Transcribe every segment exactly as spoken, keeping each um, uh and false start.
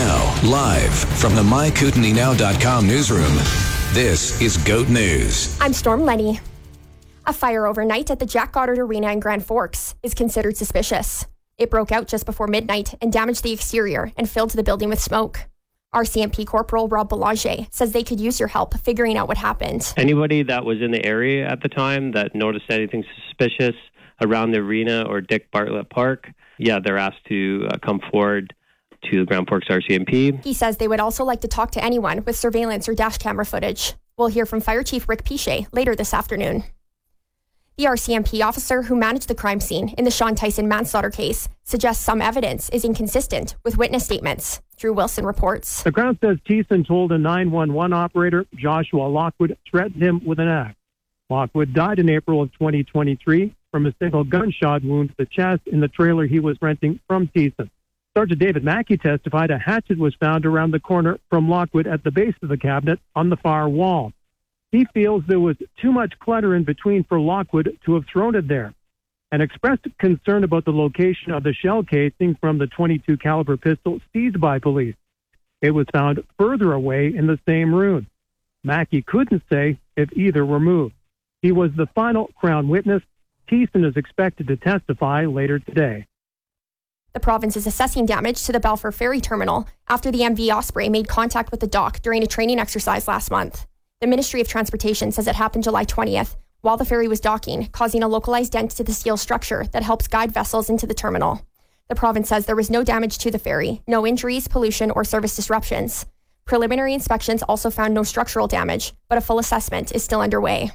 Now, live from the my kootenai now dot com newsroom, this is GOAT News. I'm Storm Lenny. A fire overnight at the Jack Goddard Arena in Grand Forks is considered suspicious. It broke out just before midnight and damaged the exterior and filled the building with smoke. R C M P Corporal Rob Belanger says they could use your help figuring out what happened. Anybody that was in the area at the time that noticed anything suspicious around the arena or Dick Bartlett Park, yeah, they're asked to uh, come forward to the Grand Forks R C M P. He says they would also like to talk to anyone with surveillance or dash camera footage. We'll hear from Fire Chief Rick Pichet later this afternoon. The R C M P officer who managed the crime scene in the Sean Tyson manslaughter case suggests some evidence is inconsistent with witness statements. Drew Wilson reports. The Crown says Tyson told a nine one one operator, Joshua Lockwood, threatened him with an axe. Lockwood died in April of twenty twenty-three from a single gunshot wound to the chest in the trailer he was renting from Tyson. Sergeant David Mackey testified a hatchet was found around the corner from Lockwood at the base of the cabinet on the far wall. He feels there was too much clutter in between for Lockwood to have thrown it there, and expressed concern about the location of the shell casing from the twenty-two caliber pistol seized by police. It was found further away in the same room. Mackey couldn't say if either were moved. He was the final Crown witness. Tyson is expected to testify later today. The province is assessing damage to the Balfour Ferry Terminal after the M V Osprey made contact with the dock during a training exercise last month. The Ministry of Transportation says it happened July twentieth while the ferry was docking, causing a localized dent to the steel structure that helps guide vessels into the terminal. The province says there was no damage to the ferry, no injuries, pollution, or service disruptions. Preliminary inspections also found no structural damage, but a full assessment is still underway.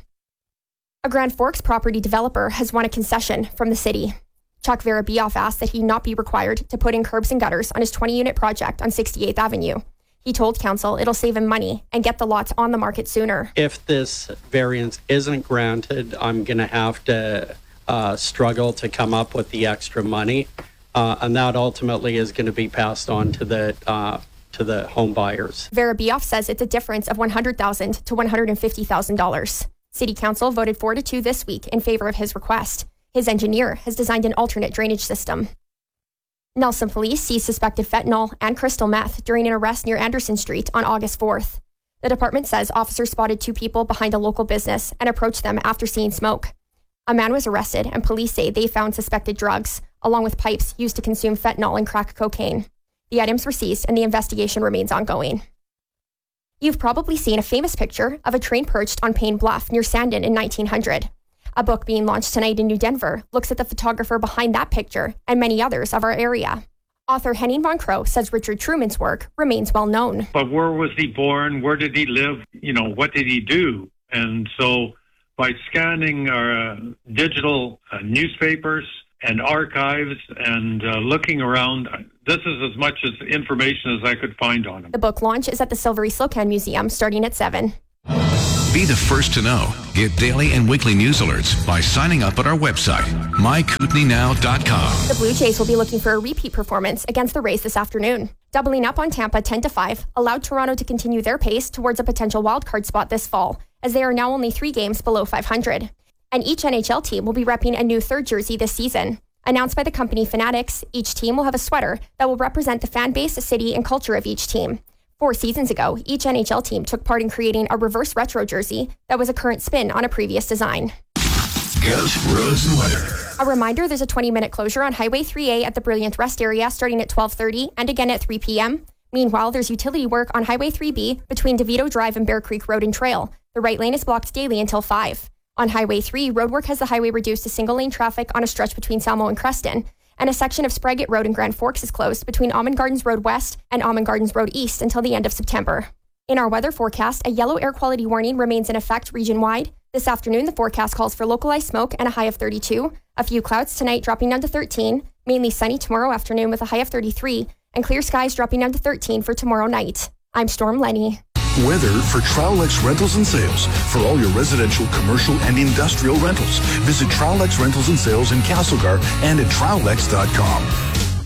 A Grand Forks property developer has won a concession from the city. Chuck Verabioff asked that he not be required to put in curbs and gutters on his twenty-unit project on sixty-eighth Avenue. He told council it'll save him money and get the lots on the market sooner. If this variance isn't granted, I'm going to have to uh, struggle to come up with the extra money, uh, and that ultimately is going to be passed on to the uh, to the home buyers. Verabioff says it's a difference of one hundred thousand dollars to one hundred fifty thousand dollars. City Council voted four to two this week in favor of his request. His engineer has designed an alternate drainage system. Nelson police seized suspected fentanyl and crystal meth during an arrest near Anderson Street on August fourth. The department says officers spotted two people behind a local business and approached them after seeing smoke. A man was arrested, and police say they found suspected drugs, along with pipes used to consume fentanyl and crack cocaine. The items were seized, and the investigation remains ongoing. You've probably seen a famous picture of a train perched on Payne Bluff near Sandon in nineteen hundred. A book being launched tonight in New Denver looks at the photographer behind that picture and many others of our area. Author Henning von Crow says Richard Truman's work remains well known. But where was he born? Where did he live? You know, what did he do? And so by scanning our uh, digital uh, newspapers and archives and uh, looking around, this is as much as information as I could find on him. The book launch is at the Silvery Slocan Museum starting at seven. Be the first to know. Get daily and weekly news alerts by signing up at our website, my kootenai now dot com. The Blue Jays will be looking for a repeat performance against the Rays this afternoon. Doubling up on Tampa ten to five allowed Toronto to continue their pace towards a potential wildcard spot this fall, as they are now only three games below five hundred. And each N H L team will be repping a new third jersey this season. Announced by the company Fanatics, each team will have a sweater that will represent the fan base, city, and culture of each team. Four seasons ago, each N H L team took part in creating a reverse retro jersey that was a current spin on a previous design. GOAT Roads and Weather. A reminder, there's a twenty-minute closure on Highway three A at the Brilliant Rest area starting at twelve thirty and again at three p.m. Meanwhile, there's utility work on Highway three B between DeVito Drive and Bear Creek Road and Trail. The right lane is blocked daily until five. On Highway three, roadwork has the highway reduced to single-lane traffic on a stretch between Salmo and Creston, and a section of Spraggett Road in Grand Forks is closed between Almond Gardens Road West and Almond Gardens Road East until the end of September. In our weather forecast, a yellow air quality warning remains in effect region-wide. This afternoon, the forecast calls for localized smoke and a high of thirty-two. A few clouds tonight dropping down to thirteen. Mainly sunny tomorrow afternoon with a high of thirty-three. And clear skies dropping down to thirteen for tomorrow night. I'm Storm Lenny. Weather for Trowlex Rentals and Sales. For all your residential, commercial, and industrial rentals, visit Trowlex Rentals and Sales in Castlegar and at trowlex dot com.